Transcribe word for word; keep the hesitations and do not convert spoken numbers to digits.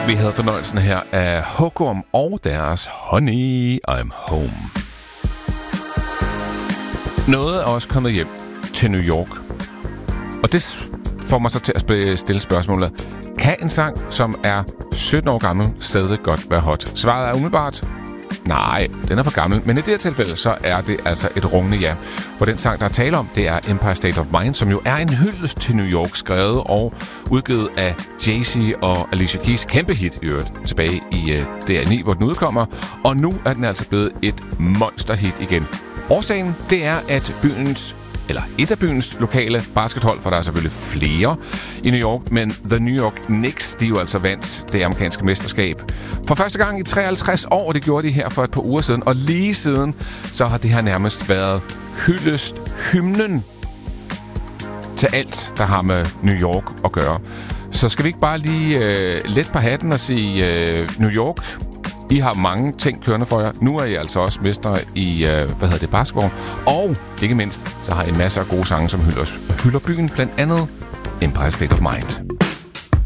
Vi havde fornøjelsen her af Hugorm og deres Honey, I'm Home. Noget er også kommet hjem til New York. Og det får mig så til at stille spørgsmålet: kan en sang, som er sytten år gammel, stadig godt være hot? Svaret er umiddelbart: nej, den er for gammel. Men i det her tilfælde, så er det altså et rungende ja. For den sang, der er tale om, det er Empire State of Mind, som jo er en hyldest til New York, skrevet og udgivet af Jay-Z og Alicia Keys. Kæmpe hit i øvrigt, tilbage i uh, D R ni, hvor den udkommer. Og nu er den altså blevet et monsterhit igen. Årsagen, det er, at byens eller et af byens lokale baskethold, for der er selvfølgelig flere i New York, men The New York Knicks, de er jo altså vandt det amerikanske mesterskab for første gang i treoghalvtreds år, det gjorde de her for et par uger siden, og lige siden, så har det her nærmest været hyldest hymnen til alt, der har med New York at gøre. Så skal vi ikke bare lige øh, let på hatten og sige, øh, New York, I har mange ting kørende for jer. Nu er I altså også mestre i, øh, hvad hedder det, basketball. Og ikke mindst, så har I masser af gode sange, som hylder, hylder byen, blandt andet Empire State of Mind.